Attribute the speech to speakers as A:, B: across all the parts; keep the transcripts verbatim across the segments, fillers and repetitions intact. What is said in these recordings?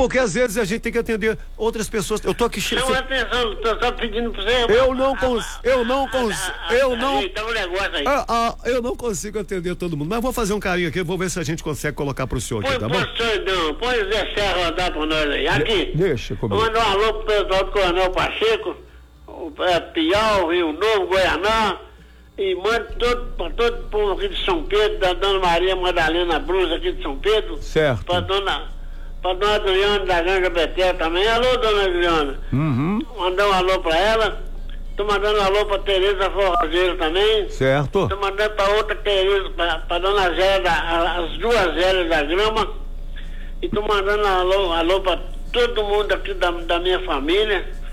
A: porque às vezes a gente tem que atender outras pessoas. Eu tô aqui cheio.
B: Chama atenção, tô só pedindo pra você.
A: Eu não consigo, eu não consigo, eu não.
B: Então o negócio aí.
A: Ah, ah, eu não consigo atender todo mundo, mas vou fazer um carinho aqui, vou ver se a gente consegue colocar pro senhor aqui,
B: Põe,
A: tá
B: põe
A: bom?
B: o senhor, não. Põe o Zé Serra rodar pra nós aí. Aqui.
A: Deixa
B: Vou
A: comigo.
B: mandar um alô pro pessoal do Coronel Pacheco, o é, Piau, Rio Novo, Goianã. E mando todo, para todo o povo aqui de São Pedro, da Dona Maria Madalena Brus aqui de São Pedro.
A: Certo.
B: Para dona, pra dona Adriana da Granja Betel também. Alô, dona Adriana.
A: Uhum.
B: Mandar um alô para ela. Tô mandando um alô para Tereza Forrageiro também.
A: Certo.
B: Tô mandando para outra Tereza, para dona Zélia, da, as duas Zélias da Grama. E tô mandando um alô, alô para todo mundo aqui da, da minha família.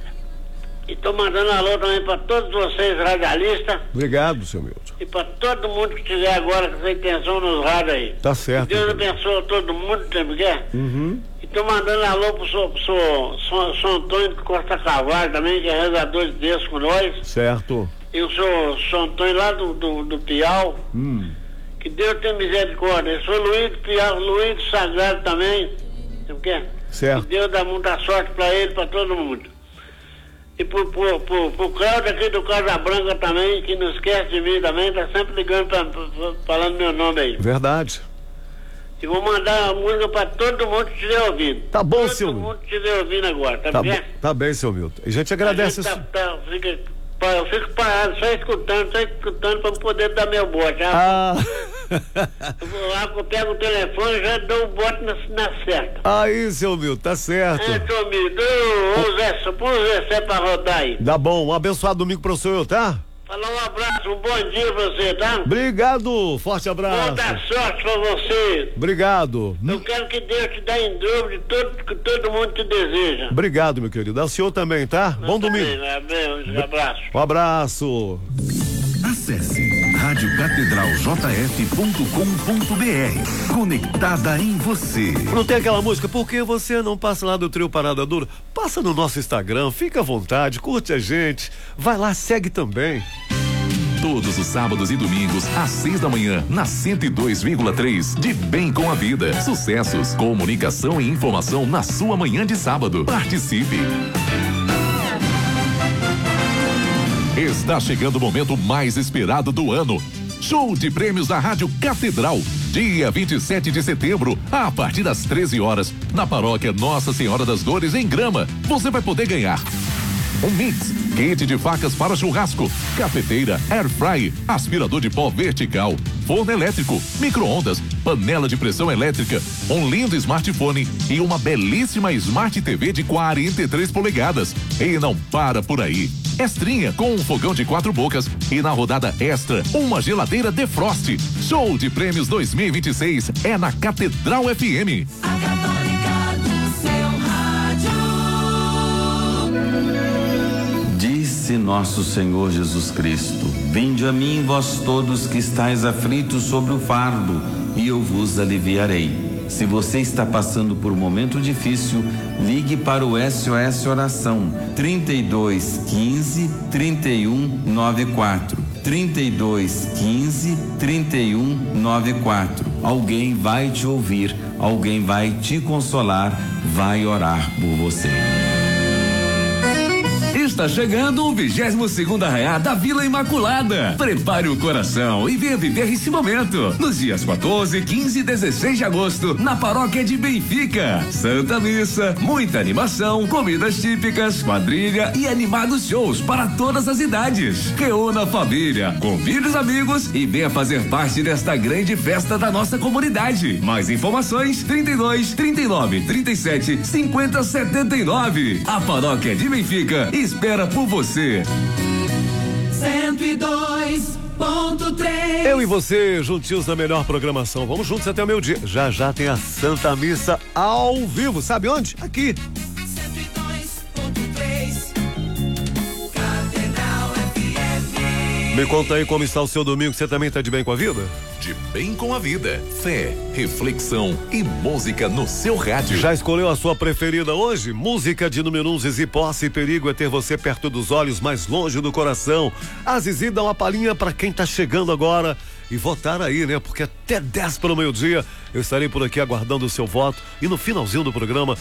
B: E estou mandando um alô também para todos vocês radialistas.
A: Obrigado, seu Milton.
B: E para todo mundo que tiver agora com essa intenção nos rádios aí.
A: Tá certo.
B: Que Deus
A: Milton.
B: abençoe todo mundo, sabe o que é?
A: Uhum.
B: E estou mandando um alô pro São so, so, so Antônio Costa Carvalho também, que é rezador de Deus com nós.
A: Certo.
B: E o senhor São Antônio lá do, do, do Piau.
A: Hum.
B: Que Deus tenha misericórdia. Eu sou Luiz do Piau, Luiz do Sagrado também. Sabe o que é?
A: Certo.
B: Que Deus dá muita sorte para ele, para todo mundo. E pro, pro, pro, pro Cláudio aqui do Casa Branca também, que não esquece de mim também, tá sempre ligando, pra, pra, falando meu nome aí.
A: Verdade.
B: E vou mandar a música pra todo mundo que estiver ouvindo.
A: Tá bom,
B: todo
A: senhor.
B: Todo mundo que estiver ouvindo agora, tá,
A: Tá,
B: bem?
A: bo- tá bem, seu Milton. A gente agradece.
B: A gente tá, tá, fica, eu fico parado, só escutando, só escutando pra poder dar meu bote. Já.
A: Ah.
B: Eu vou lá, eu pego o telefone e já dou o bote na, na certa.
A: Aí, seu Milton, tá certo.
B: É, seu amigo, ô Zé, põe o Zé pra rodar aí.
A: Tá bom, um abençoado domingo pro senhor, tá?
B: Falar um abraço, um bom dia pra você, tá?
A: Obrigado, forte abraço.
B: Muita sorte pra você.
A: Obrigado.
B: Eu quero que Deus te dê em dobro de tudo que todo mundo te deseja.
A: Obrigado, meu querido. Ao senhor também, tá? Bom domingo.
B: Também, um abraço.
A: Um abraço.
C: Acesse rádio catedral j f ponto com ponto b r. Conectada em você.
A: Não tem aquela música? Por que você não passa lá do Trio Parada Dura? Passa no nosso Instagram, fica à vontade, curte a gente. Vai lá, segue também.
D: Todos os sábados e domingos, às seis da manhã, na cento e dois vírgula três, de Bem com a Vida. Sucessos, comunicação e informação na sua manhã de sábado. Participe! Está chegando o momento mais esperado do ano. Show de prêmios da Rádio Catedral. Dia vinte e sete de setembro, a partir das treze horas, na paróquia Nossa Senhora das Dores, em Grama. Você vai poder ganhar um mix, kit de facas para churrasco, cafeteira, air fry, aspirador de pó vertical, forno elétrico, micro-ondas, panela de pressão elétrica, um lindo smartphone e uma belíssima Smart T V de quarenta e três polegadas. E não para por aí. Extrinha com um fogão de quatro bocas e na rodada extra, uma geladeira Defrost. Show de prêmios dois mil e vinte e seis é na Catedral F M.
E: A Católica do seu rádio.
F: Disse nosso Senhor Jesus Cristo: vinde a mim, vós todos que estáis aflitos sobre o fardo, e eu vos aliviarei. Se você está passando por um momento difícil, ligue para o S O S Oração trinta e dois, quinze, trinta e um, noventa e quatro. trinta e dois, quinze, trinta e um, noventa e quatro. Alguém vai te ouvir, alguém vai te consolar, vai orar por você.
G: Está chegando o vigésimo segundo Arraiá da Vila Imaculada. Prepare o coração e venha viver esse momento. Nos dias quatorze, quinze e dezesseis de agosto, na paróquia de Benfica. Santa Missa, muita animação, comidas típicas, quadrilha e animados shows para todas as idades. Reúna a família, convide os amigos e venha fazer parte desta grande festa da nossa comunidade. Mais informações: trinta e dois, trinta e nove, trinta e sete, cinquenta, setenta e nove. A paróquia de Benfica espera por você.
E: cento e dois ponto três.
A: Eu e você, juntinhos na melhor programação. Vamos juntos até o meio dia. Já já tem a Santa Missa ao vivo. Sabe onde? Aqui.
E: cento e dois ponto três. Catedral F M.
A: Me conta aí como está o seu domingo. Você também está de bem com a vida?
D: De Bem com a Vida. Fé, reflexão e música no seu rádio.
A: Já escolheu a sua preferida hoje? Música de número um, Zizi Posse. Perigo é ter você perto dos olhos, mais longe do coração. A Zizi dá uma palhinha para quem tá chegando agora e votar aí, né? Porque até dez para o meio-dia eu estarei por aqui aguardando o seu voto e no finalzinho do programa